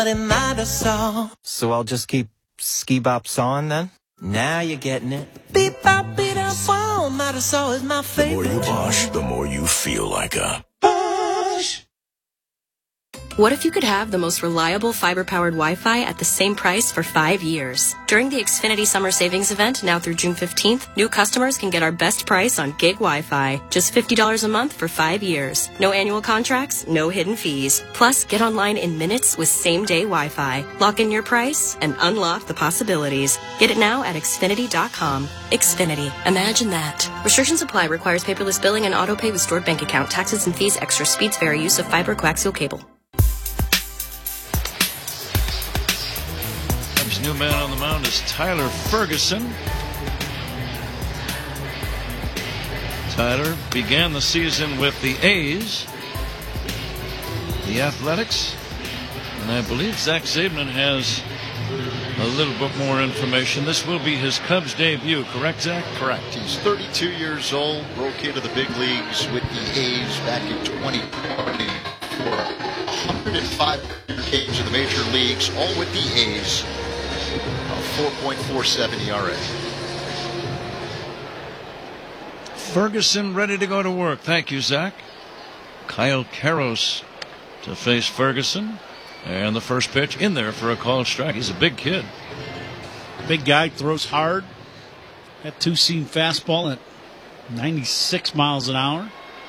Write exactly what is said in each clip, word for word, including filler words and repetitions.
So I'll just keep ski-bop sawing then? Now you're getting it. Beep bop beat up wow, might as well is my favorite. The more you Bosch, the more you feel like a Bosch. What if you could have the most reliable fiber-powered Wi-Fi at the same price for five years? During the Xfinity Summer Savings Event, now through June fifteenth, new customers can get our best price on gig Wi-Fi. Just fifty dollars a month for five years. No annual contracts, no hidden fees. Plus, get online in minutes with same-day Wi-Fi. Lock in your price and unlock the possibilities. Get it now at Xfinity dot com. Xfinity. Imagine that. Restrictions apply. Requires paperless billing and auto-pay with stored bank account. Taxes and fees extra. Speeds vary. Use of fiber coaxial cable. New man on the mound is Tyler Ferguson. Tyler began the season with the A's, the Athletics, and I believe Zach Zabin has a little bit more information. This will be his Cubs debut, correct, Zach? Correct. He's thirty-two years old, broke into the big leagues with the A's back in twenty twenty for one hundred five games in the major leagues, all with the A's. four point four seven E R A. Ferguson ready to go to work. Thank you, Zach. Kyle Karros to face Ferguson. And the first pitch in there for a called strike. He's a big kid. Big guy, throws hard. That two-seam fastball at ninety-six miles an hour.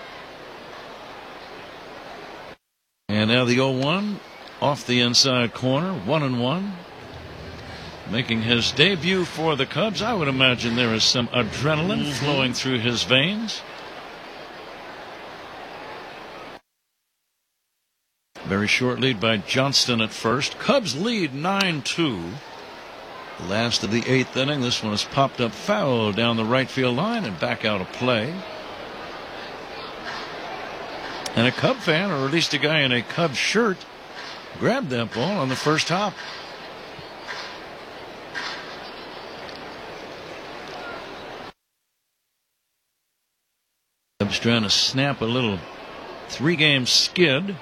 And now the oh one off the inside corner. One and one. Making his debut for the Cubs. I would imagine there is some adrenaline mm-hmm. flowing through his veins. Very short lead by Johnston at first. Cubs lead nine two. Last of the eighth inning. This one has popped up foul down the right field line and back out of play. And a Cub fan, or at least a guy in a Cubs shirt, grabbed that ball on the first hop. Cubs trying to snap a little three-game skid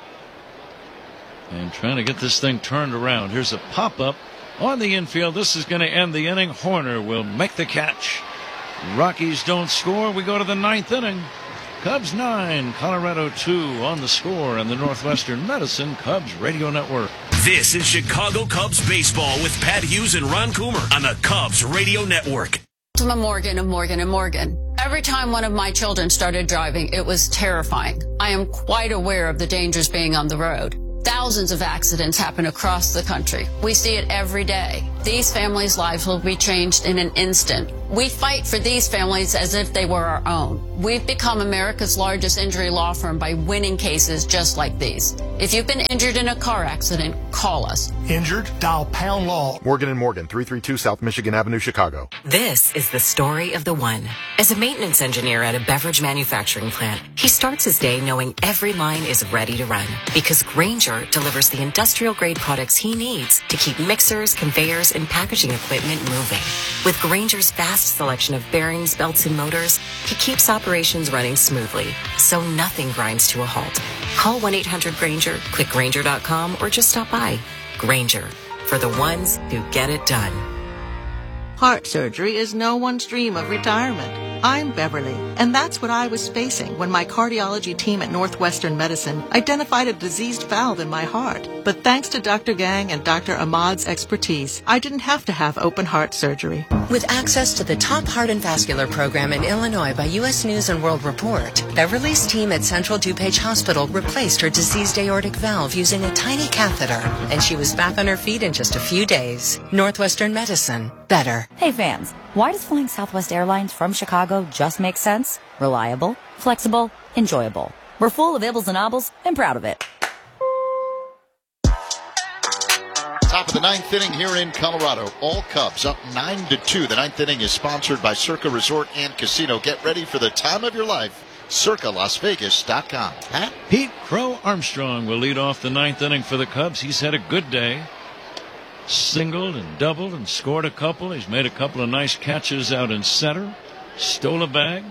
and trying to get this thing turned around. Here's a pop-up on the infield. This is going to end the inning. Horner will make the catch. Rockies don't score. We go to the ninth inning. Cubs nine, Colorado two on the score on the Northwestern Medicine Cubs Radio Network. This is Chicago Cubs baseball with Pat Hughes and Ron Coomer on the Cubs Radio Network. I'm Morgan of Morgan and Morgan. Every time one of my children started driving, it was terrifying. I am quite aware of the dangers being on the road. Thousands of accidents happen across the country. We see it every day. These families' lives will be changed in an instant. We fight for these families as if they were our own. We've become America's largest injury law firm by winning cases just like these. If you've been injured in a car accident, call us. Injured? Dial pound law. Morgan and Morgan, three thirty-two South Michigan Avenue, Chicago. This is the story of the one. As a maintenance engineer at a beverage manufacturing plant, he starts his day knowing every line is ready to run because Grainger delivers the industrial-grade products he needs to keep mixers, conveyors, and packaging equipment moving. With Grainger's vast selection of bearings, belts, and motors, he keeps operations running smoothly, so nothing grinds to a halt. Call one eight hundred Grainger, click Grainger dot com, or just stop by. Grainger, for the ones who get it done. Heart surgery is no one's dream of retirement. I'm Beverly, and that's what I was facing when my cardiology team at Northwestern Medicine identified a diseased valve in my heart. But thanks to Doctor Gang and Doctor Ahmad's expertise, I didn't have to have open heart surgery. With access to the top heart and vascular program in Illinois by U S News and World Report, Beverly's team at Central DuPage Hospital replaced her diseased aortic valve using a tiny catheter, and she was back on her feet in just a few days. Northwestern Medicine. Better. Hey fans, why does flying Southwest Airlines from Chicago just make sense? Reliable, flexible, enjoyable. We're full of ibbles and obbles and proud of it. Top of the ninth inning here in Colorado. All Cubs up nine to two. The ninth inning is sponsored by Circa Resort and Casino. Get ready for the time of your life. Circa Las Vegas dot com. Pat? Pete Crow Armstrong will lead off the ninth inning for the Cubs. He's had a good day. Singled and doubled and scored a couple. He's made a couple of nice catches out in center. Stole a bag.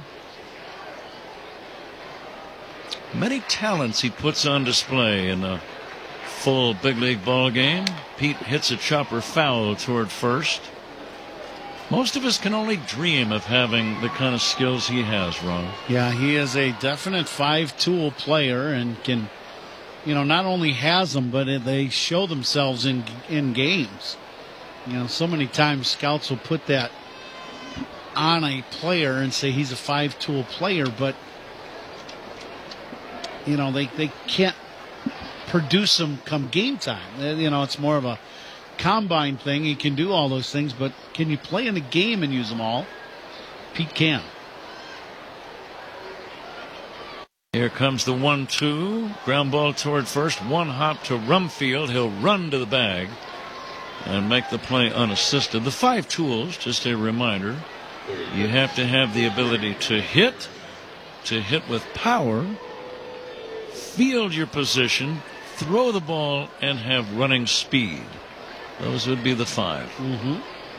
Many talents he puts on display in the full big league ball game. Pete hits a chopper foul toward first. Most of us can only dream of having the kind of skills he has, Ron. Yeah, he is a definite five-tool player and can, you know, not only has them, but they show themselves in in games. You know, so many times scouts will put that on a player and say he's a five-tool player, but, you know, they, they can't produce them come game time. You know, it's more of a combine thing. He can do all those things, but can you play in a game and use them all? Pete can. Here comes the one two. Ground ball toward first. One hop to Rumfield. He'll run to the bag and make the play unassisted. The five tools, just a reminder, you have to have the ability to hit, to hit with power, field your position, throw the ball, and have running speed. Those would be the five. Mm-hmm.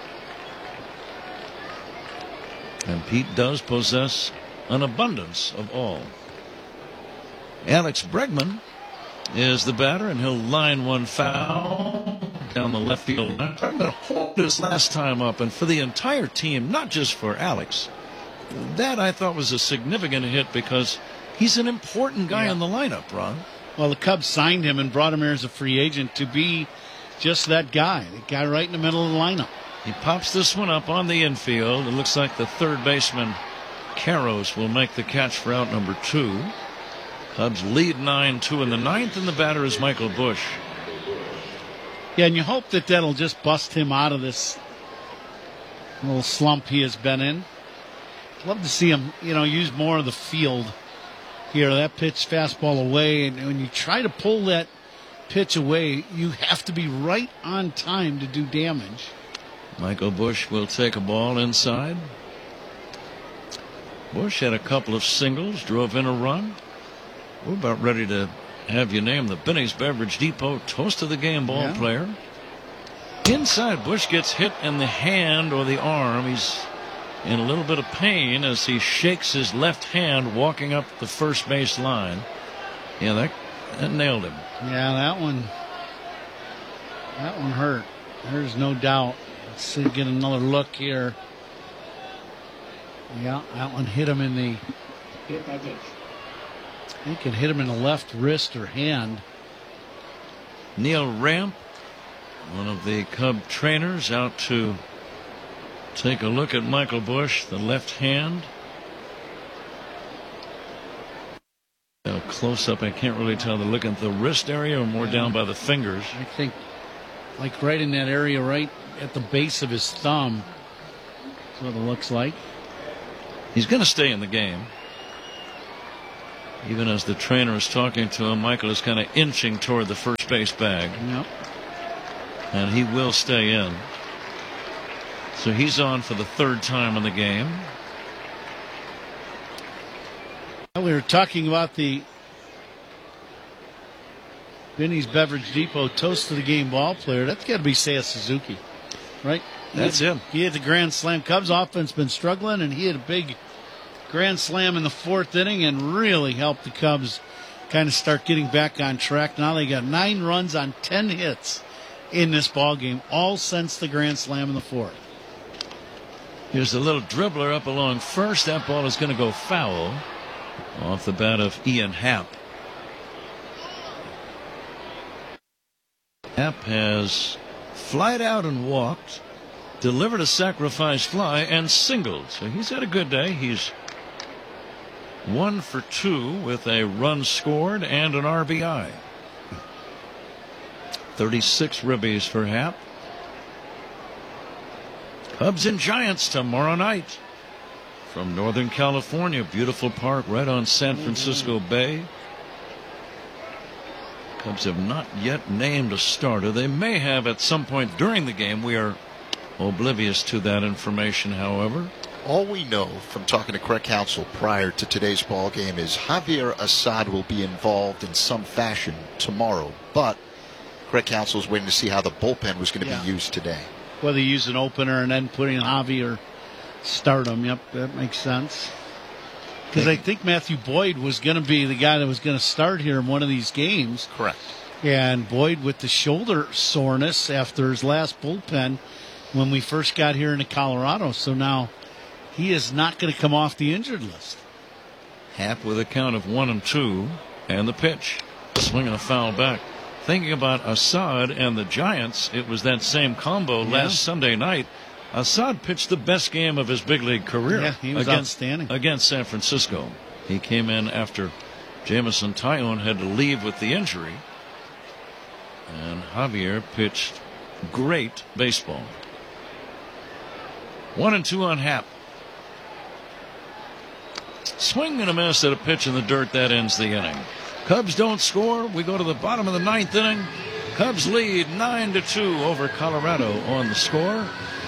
And Pete does possess an abundance of all. Alex Bregman is the batter, and he'll line one foul down the left field. I'm talking about hold this last time up, and for the entire team, not just for Alex. That I thought was a significant hit because he's an important guy yeah. in the lineup, Ron. Well, the Cubs signed him and brought him here as a free agent to be just that guy, the guy right in the middle of the lineup. He pops this one up on the infield. It looks like the third baseman, Karros, will make the catch for out number two. Cubs lead nine two in the ninth, and the batter is Michael Busch. Yeah, and you hope that that'll just bust him out of this little slump he has been in. Love to see him, you know, use more of the field here. That pitch, fastball away, and when you try to pull that pitch away, you have to be right on time to do damage. Michael Busch will take a ball inside. Busch had a couple of singles, drove in a run. We're about ready to have you name the Benny's Beverage Depot Toast of the Game ball yeah. player. Inside, Busch gets hit in the hand or the arm. He's in a little bit of pain as he shakes his left hand walking up the first base line. Yeah, that, that nailed him. Yeah, that one, that one hurt. There's no doubt. Let's see, get another look here. Yeah, that one hit him in the. I think it hit him in the left wrist or hand. Neil Ramp, one of the Cub trainers, out to take a look at Michael Busch, the left hand. A close up, I can't really tell. They're looking at the wrist area or more yeah. down by the fingers. I think, like right in that area, right at the base of his thumb. That's what it looks like. He's going to stay in the game. Even as the trainer is talking to him, Michael is kind of inching toward the first base bag. Yep. And he will stay in. So he's on for the third time in the game. We were talking about the Benny's Beverage Depot Toast of the Game ball player. That's got to be Seiya Suzuki, right? That's he had, him. He had the grand slam. Cubs offense been struggling, and he had a big grand slam in the fourth inning and really helped the Cubs kind of start getting back on track. Now they got nine runs on ten hits in this ball game, all since the grand slam in the fourth. Here's a little dribbler up along first. That ball is going to go foul off the bat of Ian Happ. Happ has flied out and walked, delivered a sacrifice fly, and singled. So he's had a good day. He's one for two with a run scored and an R B I. thirty-six ribbies for Happ. Cubs and Giants tomorrow night from Northern California. Beautiful park right on San Francisco mm-hmm. Bay. Cubs have not yet named a starter. They may have at some point during the game. We are oblivious to that information, however. All we know from talking to Craig Counsell prior to today's ball game is Javier Assad will be involved in some fashion tomorrow, but Craig Counsell's waiting to see how the bullpen was going to yeah. be used today. Whether you use an opener and then put in Javi or start him, yep, that makes sense. Because I think Matthew Boyd was going to be the guy that was going to start here in one of these games. Correct. And Boyd with the shoulder soreness after his last bullpen when we first got here into Colorado. So now he is not going to come off the injured list. Happ with a count of one and two, and the pitch. Swinging a foul back. Thinking about Assad and the Giants, it was that same combo Yeah. last Sunday night. Assad pitched the best game of his big league career. Yeah, he was against, outstanding. Against San Francisco. He came in after Jameson Taillon had to leave with the injury. And Javier pitched great baseball. One and two on Happ. Swing and a miss at a pitch in the dirt. That ends the inning. Cubs don't score. We go to the bottom of the ninth inning. Cubs lead nine to two over Colorado on the score.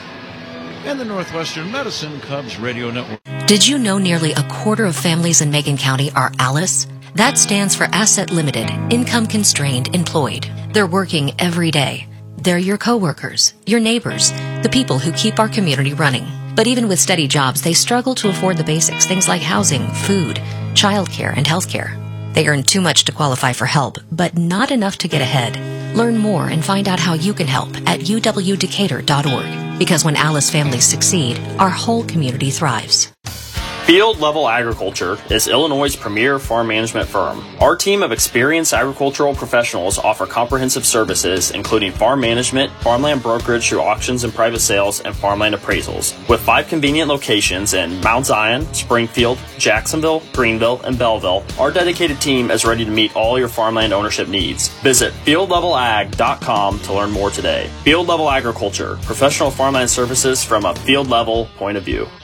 And the Northwestern Medicine Cubs Radio Network. Did you know nearly a quarter of families in Macon County are ALICE? That stands for Asset Limited, Income Constrained Employed. They're working every day. They're your coworkers, your neighbors, the people who keep our community running. But even with steady jobs, they struggle to afford the basics, things like housing, food, childcare, and healthcare. They earn too much to qualify for help, but not enough to get ahead. Learn more and find out how you can help at u w decatur dot org. Because when ALICE families succeed, our whole community thrives. Field Level Agriculture is Illinois' premier farm management firm. Our team of experienced agricultural professionals offer comprehensive services including farm management, farmland brokerage through auctions and private sales, and farmland appraisals. With five convenient locations in Mount Zion, Springfield, Jacksonville, Greenville, and Belleville, our dedicated team is ready to meet all your farmland ownership needs. Visit field level ag dot com to learn more today. Field Level Agriculture, professional farmland services from a field level point of view.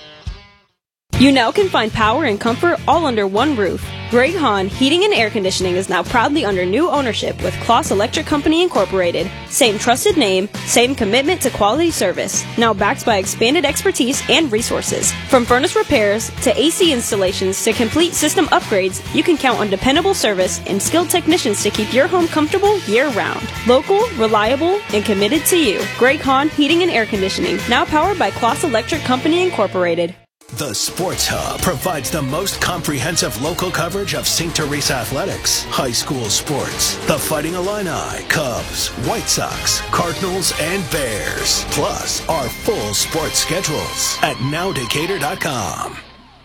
You now can find power and comfort all under one roof. Greg Hahn Heating and Air Conditioning is now proudly under new ownership with Kloss Electric Company Incorporated. Same trusted name, same commitment to quality service. Now backed by expanded expertise and resources. From furnace repairs to A C installations to complete system upgrades, you can count on dependable service and skilled technicians to keep your home comfortable year-round. Local, reliable, and committed to you. Greg Hahn Heating and Air Conditioning, now powered by Kloss Electric Company Incorporated. The Sports Hub provides the most comprehensive local coverage of Saint Teresa athletics, high school sports, the Fighting Illini, Cubs, White Sox, Cardinals, and Bears, plus our full sports schedules at now decatur dot com.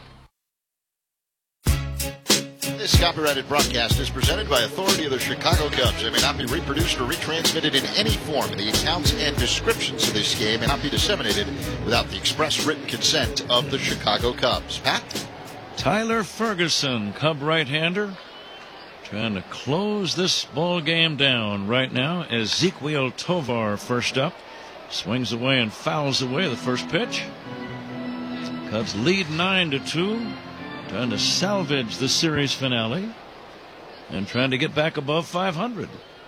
This copyrighted broadcast is presented by authority of the Chicago Cubs. It may not be reproduced or retransmitted in any form. The accounts and descriptions of this game may not be disseminated without the express written consent of the Chicago Cubs. Pat? Tyler Ferguson, Cub right-hander, trying to close this ball game down right now. Ezequiel Tovar first up. Swings away and fouls away the first pitch. Cubs lead nine to two. Trying to salvage the series finale and trying to get back above five hundred.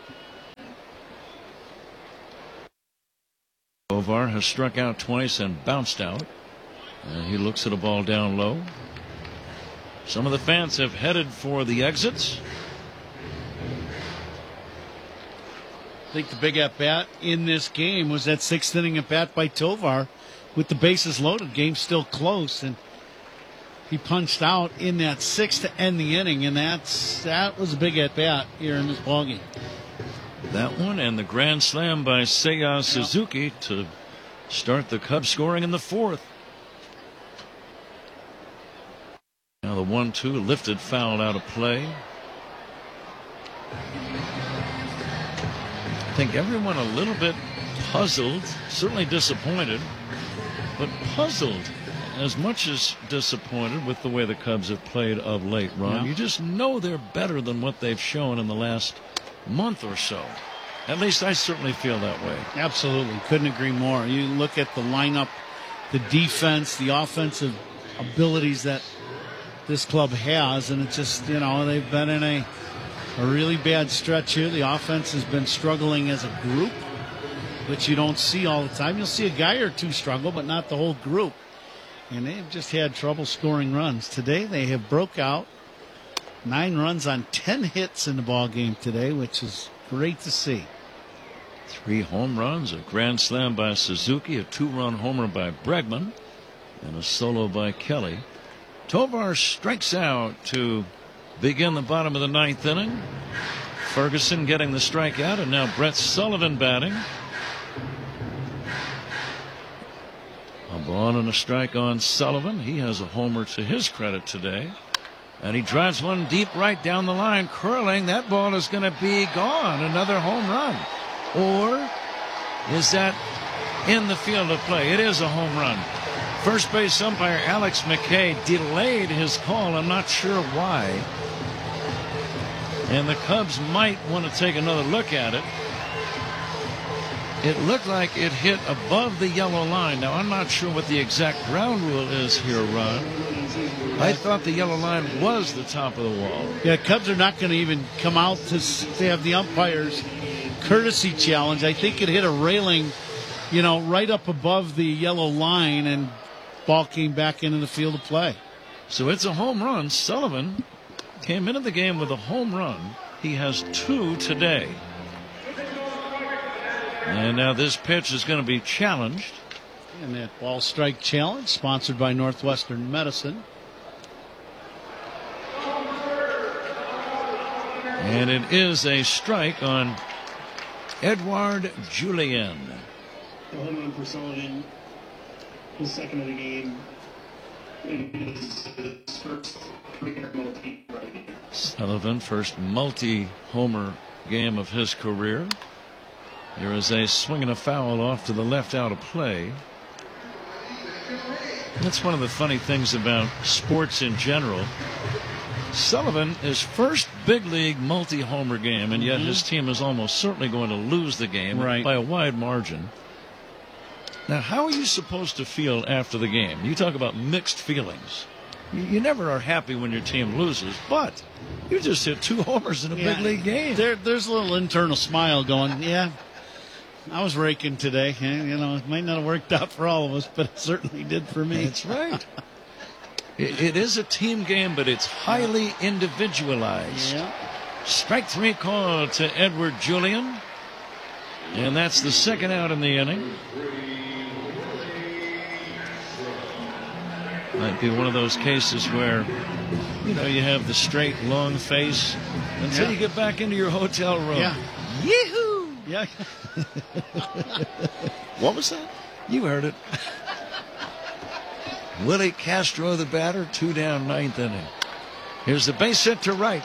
Tovar has struck out twice and bounced out. And he looks at a ball down low. Some of the fans have headed for the exits. I think the big at-bat in this game was that sixth inning at-bat by Tovar with the bases loaded. Game still close, and he punched out in that sixth to end the inning, and that's that was a big at-bat here in this ballgame. That one and the grand slam by Seiya Suzuki to start the Cubs scoring in the fourth. Now the one two lifted foul out of play. I think everyone a little bit puzzled, certainly disappointed, but puzzled as much as disappointed with the way the Cubs have played of late, Ron. Yeah. You just know they're better than what they've shown in the last month or so. At least I certainly feel that way. Absolutely. Couldn't agree more. You look at the lineup, the defense, the offensive abilities that this club has, and it's just, you know, they've been in a, a really bad stretch here. The offense has been struggling as a group, which you don't see all the time. You'll see a guy or two struggle, but not the whole group. And they've just had trouble scoring runs. Today they have broke out nine runs on ten hits in the ball game today, which is great to see. Three home runs, a grand slam by Suzuki, a two-run homer by Bregman, and a solo by Kelly. Tovar strikes out to begin the bottom of the ninth inning. Ferguson getting the strikeout, and now Brett Sullivan batting. A ball and a strike on Sullivan. He has a homer to his credit today. And he drives one deep right down the line, curling. That ball is going to be gone. Another home run. Or is that in the field of play? It is a home run. First base umpire Alex McKay delayed his call. I'm not sure why. And the Cubs might want to take another look at it. It looked like it hit above the yellow line. Now, I'm not sure what the exact ground rule is here, Ron. I thought the yellow line was the top of the wall. Yeah, Cubs are not going to even come out to, to have the umpires courtesy challenge. I think it hit a railing, you know, right up above the yellow line, and ball came back into the field of play. So it's a home run. Sullivan came into the game with a home run. He has two today. And now this pitch is going to be challenged. And that ball strike challenge, sponsored by Northwestern Medicine. And it is a strike on Edouard Julien. The home run for Sullivan, his second of the game. His first career multi. Sullivan, first multi-homer game of his career. There is a swing and a foul off to the left out of play. That's one of the funny things about sports in general. Sullivan is first big league multi-homer game, and yet mm-hmm. his team is almost certainly going to lose the game right. by a wide margin. Now, how are you supposed to feel after the game? You talk about mixed feelings. You, you never are happy when your team loses, but you just hit two homers in a yeah, big league game. There, there's a little internal smile going, yeah, I was raking today. You know, it might not have worked out for all of us, but it certainly did for me. That's right. it, it is a team game, but it's highly individualized. Yeah. Strike three call to Edouard Julien. And that's the second out in the inning. Might be one of those cases where, you know, you have the straight, long face until yeah. you get back into your hotel room. Yeah. Yee-hoo! Yeah. What was that? You heard it. Willie Castro, the batter, two down, ninth inning. Here's the base hit to right.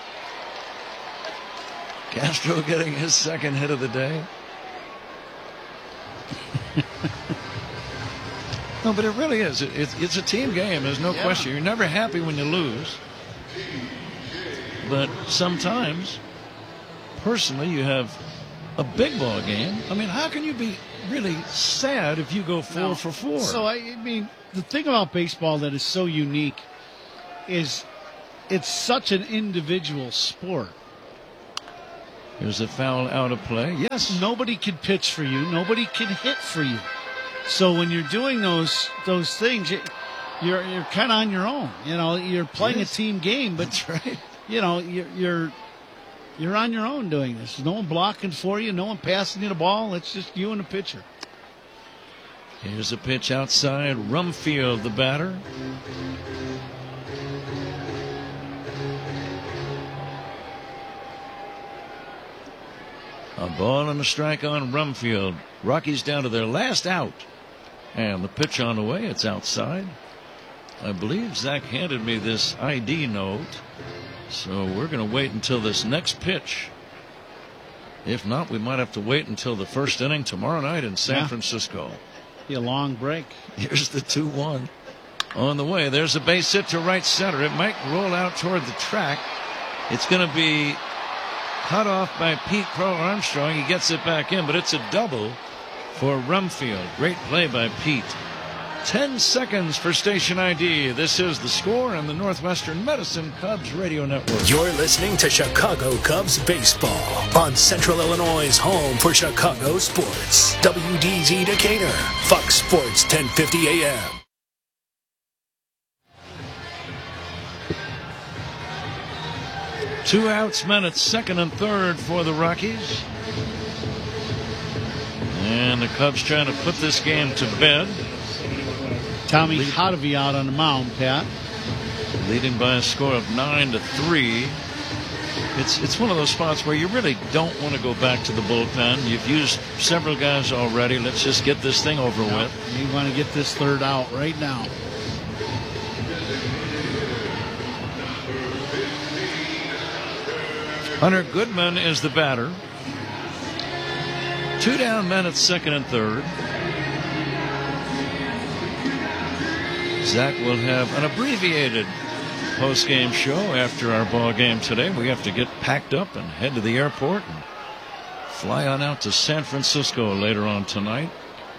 Castro getting his second hit of the day. No, but it really is. It, it, it's a team game. There's no yeah. question. You're never happy when you lose. But sometimes, personally, you have a big ball game. I mean, how can you be really sad if you go four no. for four? So, I mean, the thing about baseball that is so unique is it's such an individual sport. Here's a foul out of play. Yes. Nobody can pitch for you. Nobody can hit for you. So when you're doing those those things, you're you're kind of on your own. You know, you're playing yes. a team game, but that's right. You know, you're you're you're on your own doing this. No one blocking for you. No one passing you the ball. It's just you and the pitcher. Here's a pitch outside. Rumfield, the batter. A ball and a strike on Rumfield. Rockies down to their last out. And the pitch on the way. It's outside. I believe Zach handed me this I D note. So we're going to wait until this next pitch. If not, we might have to wait until the first inning tomorrow night in San yeah. Francisco. Be a long break. Here's the two one. On the way. There's a base hit to right center. It might roll out toward the track. It's going to be cut off by Pete Crow Armstrong. He gets it back in, but it's a double for Rumfield. Great play by Pete. Ten seconds for station I D. This is The Score on the Northwestern Medicine Cubs Radio Network. You're listening to Chicago Cubs baseball on Central Illinois' home for Chicago sports. W D Z Decatur, Fox Sports ten fifty A M. Two outs, men at second and third for the Rockies. And the Cubs trying to put this game to bed. Tommy Hotovy out on the mound, Pat. Leading by a score of nine to three. It's it's one of those spots where you really don't want to go back to the bullpen. You've used several guys already. Let's just get this thing over yeah. with. You want to get this third out right now. Hunter Goodman is the batter. Two down men at second and third. Zach will have an abbreviated post-game show after our ball game today. We have to get packed up and head to the airport and fly on out to San Francisco later on tonight.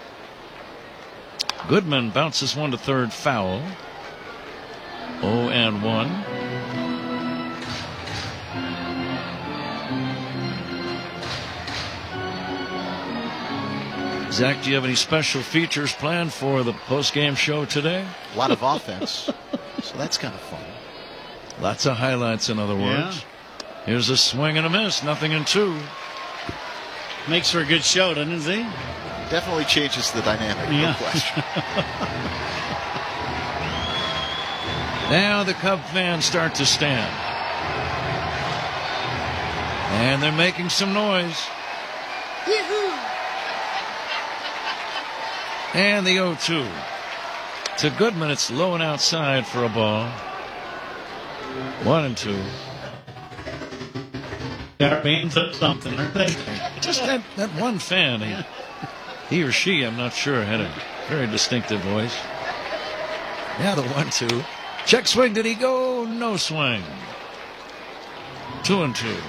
Goodman bounces one to third, foul. oh and one. Zach, do you have any special features planned for the post-game show today? A lot of offense, so that's kind of fun. Lots of highlights, in other words. Yeah. Here's a swing and a miss, nothing in two. Makes for a good show, doesn't he? Definitely changes the dynamic, yeah. no question. Now the Cub fans start to stand. And they're making some noise. Yee-hoo! And the oh two. To Goodman, it's low and outside for a ball. One and two. That means something, aren't they? Just that, that one fan, he, he or she, I'm not sure, had a very distinctive voice. Now the one two. Check swing, did he go? No swing. Two and two.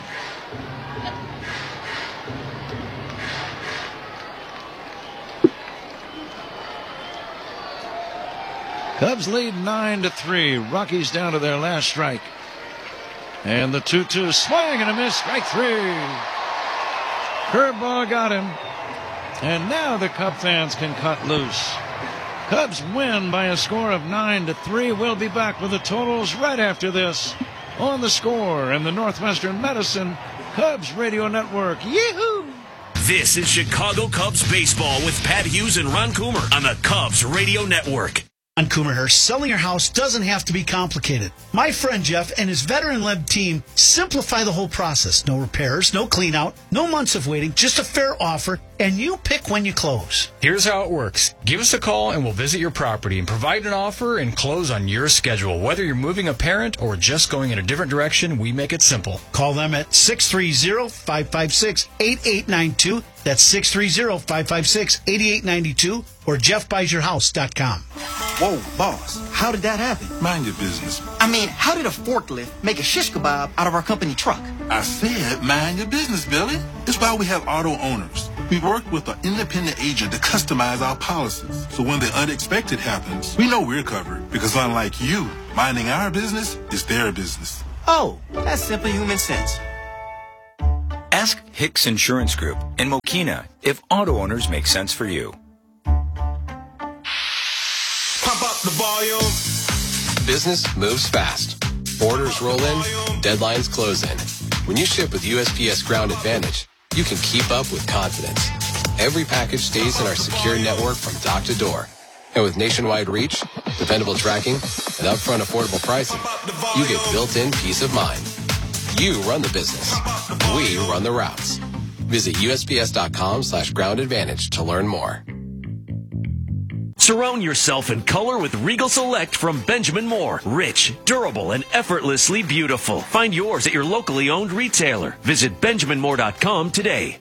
Cubs lead nine to three. Rockies down to their last strike. And the two two swing and a miss. Strike three. Curveball got him. And now the Cub fans can cut loose. Cubs win by a score of nine to three. We'll be back with the totals right after this on The Score and the Northwestern Medicine Cubs Radio Network. Yee-hoo! This is Chicago Cubs baseball with Pat Hughes and Ron Coomer on the Cubs Radio Network. On Coomer here, selling your house doesn't have to be complicated. My friend Jeff and his veteran-led team simplify the whole process. No repairs, no clean out, no months of waiting, just a fair offer, and you pick when you close. Here's how it works. Give us a call and we'll visit your property and provide an offer and close on your schedule. Whether you're moving a parent or just going in a different direction, we make it simple. Call them at six three zero, five five six, eight eight nine two. That's six three zero, five five six, eight eight nine two or jeff buys your house dot com. Whoa, boss, how did that happen? Mind your business. I mean, how did a forklift make a shish kebab out of our company truck? I said mind your business, Billy. It's why we have auto owners. We work with an independent agent to customize our policies. So when the unexpected happens, we know we're covered. Because unlike you, minding our business is their business. Oh, that's simply human sense. Ask Hicks Insurance Group in Mokina if auto owners make sense for you. Pump up the volume. Business moves fast. Orders roll in, deadlines close in. When you ship with U S P S Ground Advantage, you can keep up with confidence. Every package stays in our secure network from dock to door. And with nationwide reach, dependable tracking, and upfront affordable pricing, you get built-in peace of mind. You run the business. We run the routes. Visit U S P S dot com slash ground advantage to learn more. Surround yourself in color with Regal Select from Benjamin Moore. Rich, durable, and effortlessly beautiful. Find yours at your locally owned retailer. Visit benjamin moore dot com today.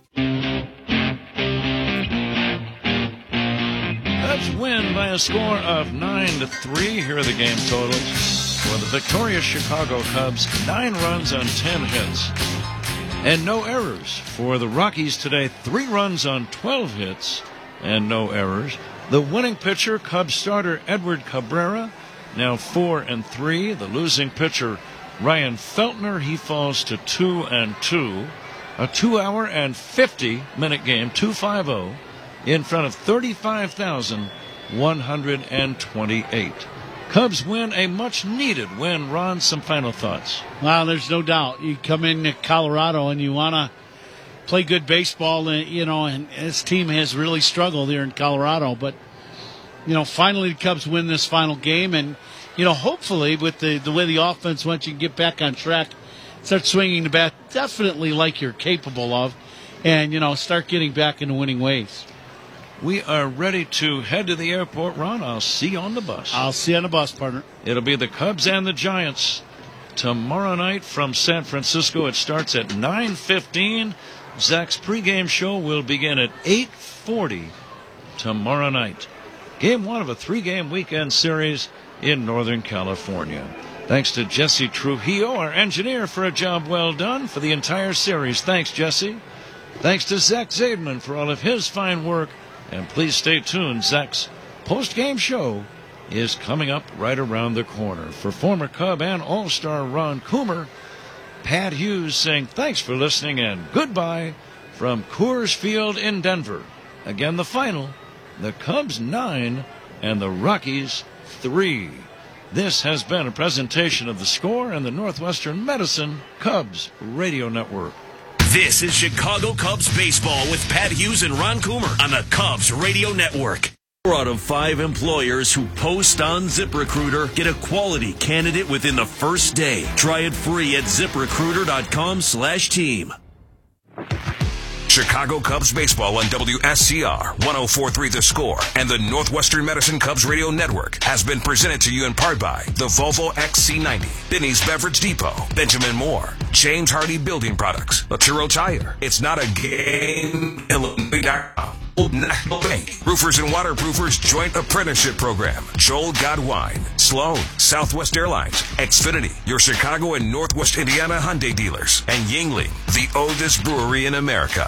Cubs win by a score of nine to three. Here are the game totals. For the victorious Chicago Cubs, nine runs on ten hits. And no errors. For the Rockies today, three runs on twelve hits and no errors. The winning pitcher, Cubs starter Edward Cabrera, now four and three. The losing pitcher, Ryan Feltner, he falls to two and two. A two-hour and fifty-minute game, two five oh, in front of thirty-five thousand one hundred twenty-eight. Cubs win a much-needed win. Ron, some final thoughts. Well, there's no doubt. You come into Colorado and you want to play good baseball, you know, and this team has really struggled here in Colorado. But, you know, finally the Cubs win this final game. And, you know, hopefully with the, the way the offense went, you can get back on track start swinging the bat definitely like you're capable of, and, you know, start getting back into winning ways. We are ready to head to the airport, Ron. I'll see you on the bus. I'll see you on the bus, partner. It'll be the Cubs and the Giants tomorrow night from San Francisco. It starts at nine fifteen. Zach's pregame show will begin at eight forty tomorrow night. Game one of a three-game weekend series in Northern California. Thanks to Jesse Trujillo, our engineer, for a job well done for the entire series. Thanks, Jesse. Thanks to Zach Zaidman for all of his fine work. And please stay tuned. Zach's post-game show is coming up right around the corner. For former Cub and All-Star Ron Coomer, Pat Hughes saying thanks for listening and goodbye from Coors Field in Denver. Again, the final, the Cubs nine and the Rockies three. This has been a presentation of The Score and the Northwestern Medicine Cubs Radio Network. This is Chicago Cubs baseball with Pat Hughes and Ron Coomer on the Cubs Radio Network. Four out of five employers who post on ZipRecruiter get a quality candidate within the first day. Try it free at ZipRecruiter.com slash team. Chicago Cubs baseball on W S C R one oh four point three The Score and the Northwestern Medicine Cubs Radio Network has been presented to you in part by the Volvo X C ninety, Benny's Beverage Depot, Benjamin Moore, James Hardy Building Products, Laturo Tire. It's not a game. Illinois dot com. Old National Bank, Roofers and Waterproofers Joint Apprenticeship Program, Joel Godwine, Sloan, Southwest Airlines, Xfinity, your Chicago and Northwest Indiana Hyundai dealers, and Yingling, the oldest brewery in America.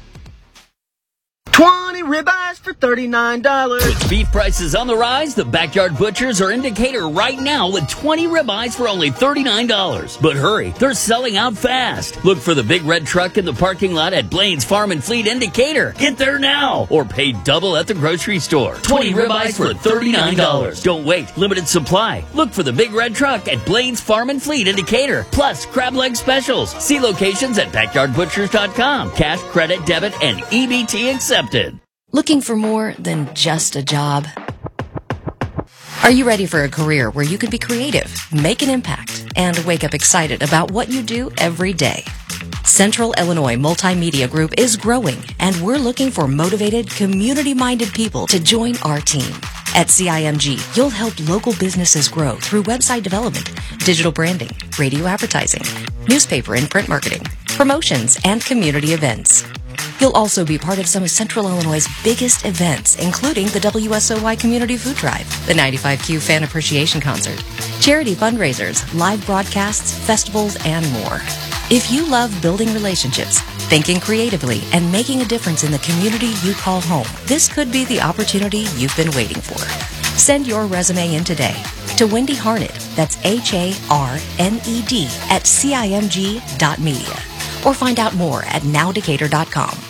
twenty ribeyes for thirty-nine dollars. With beef prices on the rise, the Backyard Butchers are in Decatur right now with twenty ribeyes for only thirty-nine dollars. But hurry, they're selling out fast. Look for the big red truck in the parking lot at Blaine's Farm and Fleet in Decatur. Get there now or pay double at the grocery store. twenty ribeyes for thirty-nine dollars. Don't wait, limited supply. Look for the big red truck at Blaine's Farm and Fleet in Decatur. Plus crab leg specials. See locations at backyard butchers dot com. Cash, credit, debit, and E B T accepted. Looking for more than just a job? Are you ready for a career where you can be creative, make an impact, and wake up excited about what you do every day? Central Illinois Multimedia Group is growing, and we're looking for motivated, community-minded people to join our team. At C I M G, you'll help local businesses grow through website development, digital branding, radio advertising, newspaper and print marketing, promotions, and community events. You'll also be part of some of Central Illinois' biggest events, including the W S O Y Community Food Drive, the ninety-five Q Fan Appreciation Concert, charity fundraisers, live broadcasts, festivals, and more. If you love building relationships, thinking creatively, and making a difference in the community you call home, this could be the opportunity you've been waiting for. Send your resume in today to Wendy Harned, that's H A R N E D, at C I M G dot media. Or find out more at now decatur dot com.